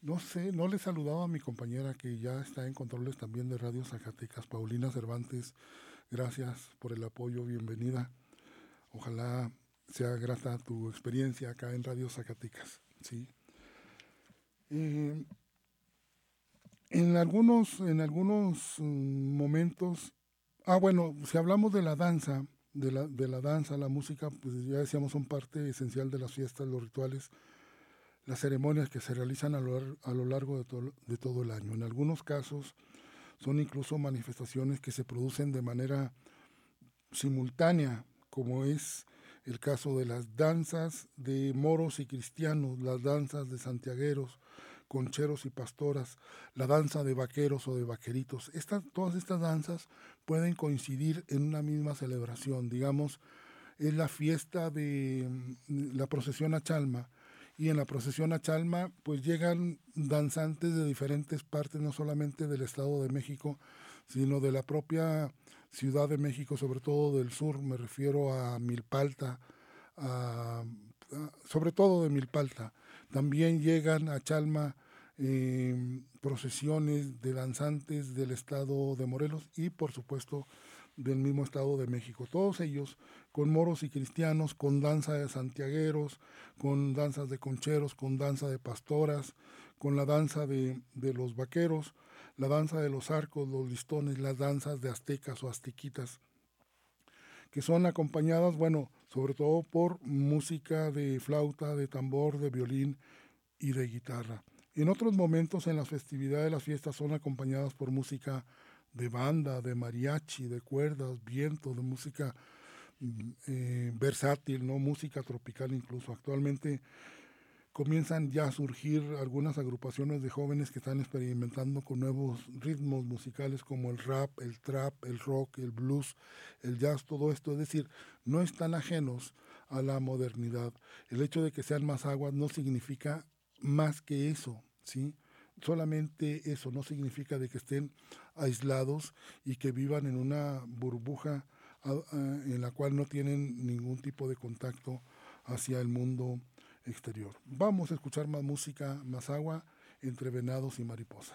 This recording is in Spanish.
No sé, no le saludaba a mi compañera que ya está en controles también de Radio Zacatecas, Paulina Cervantes. Gracias por el apoyo, bienvenida. Ojalá sea grata tu experiencia acá en Radio Zacatecas. Sí. Eh, en algunos momentos, bueno, si hablamos de la danza, de la danza, la música, pues ya decíamos, son parte esencial de las fiestas, los rituales, las ceremonias que se realizan a lo largo de todo el año. En algunos casos son incluso manifestaciones que se producen de manera simultánea, como es el caso de las danzas de moros y cristianos, las danzas de santiagueros, concheros y pastoras, la danza de vaqueros o de vaqueritos. Todas estas danzas pueden coincidir en una misma celebración. Digamos, es la fiesta de la procesión a Chalma. Y en la procesión a Chalma, pues llegan danzantes de diferentes partes, no solamente del Estado de México, sino de la propia Ciudad de México, sobre todo del sur, me refiero a Milpalta, sobre todo de Milpalta. También llegan a Chalma procesiones de danzantes del estado de Morelos y por supuesto del mismo estado de México. Todos ellos con moros y cristianos, con danza de santiagueros, con danzas de concheros, con danza de pastoras, con la danza de los vaqueros, la danza de los arcos, los listones, las danzas de aztecas o aztequitas, que son acompañadas, bueno, sobre todo por música de flauta, de tambor, de violín y de guitarra. En otros momentos en las festividades, las fiestas son acompañadas por música de banda, de mariachi, de cuerdas, viento, de música versátil, ¿no? Música tropical incluso. Actualmente comienzan ya a surgir algunas agrupaciones de jóvenes que están experimentando con nuevos ritmos musicales como el rap, el trap, el rock, el blues, el jazz, todo esto. Es decir, no están ajenos a la modernidad. El hecho de que sean más aguas no significa más que eso, ¿sí? Solamente eso no significa de que estén aislados y que vivan en una burbuja en la cual no tienen ningún tipo de contacto hacia el mundo exterior. Vamos a escuchar más música, más agua, entre venados y mariposas.